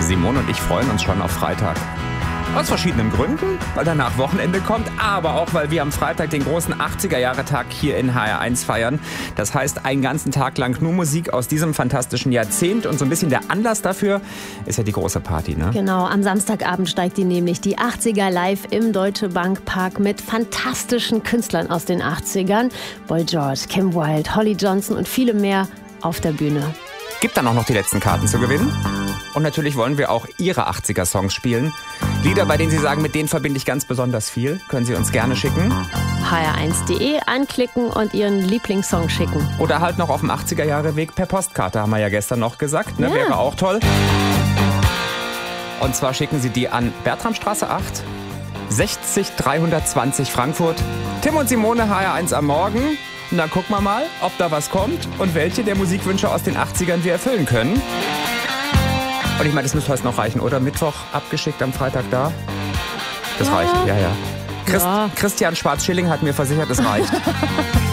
Simone und ich freuen uns schon auf Freitag. Aus verschiedenen Gründen, weil danach Wochenende kommt, aber auch, weil wir am Freitag den großen 80er-Jahre-Tag hier in HR1 feiern. Das heißt, einen ganzen Tag lang nur Musik aus diesem fantastischen Jahrzehnt. Und so ein bisschen der Anlass dafür ist ja die große Party, ne? Genau, am Samstagabend steigt die nämlich die 80er live im Deutsche Bank Park mit fantastischen Künstlern aus den 80ern. Boy George, Kim Wilde, Holly Johnson und viele mehr auf der Bühne. Gibt dann auch noch die letzten Karten zu gewinnen. Und natürlich wollen wir auch Ihre 80er-Songs spielen. Lieder, bei denen Sie sagen, mit denen verbinde ich ganz besonders viel. Können Sie uns gerne schicken. hr1.de anklicken und Ihren Lieblingssong schicken. Oder halt noch auf dem 80er-Jahre-Weg per Postkarte, haben wir ja gestern noch gesagt. Ne? Ja. Wäre auch toll. Und zwar schicken Sie die an Bertramstraße 8, 60 320 Frankfurt. Tim und Simone, HR1 am Morgen. Und dann gucken wir mal, ob da was kommt und welche der Musikwünsche aus den 80ern wir erfüllen können. Und ich meine, das müsste heute noch reichen, oder? Mittwoch abgeschickt, am Freitag da? Das reicht, ja. Ja. Christian Schwarz-Schilling hat mir versichert, es reicht.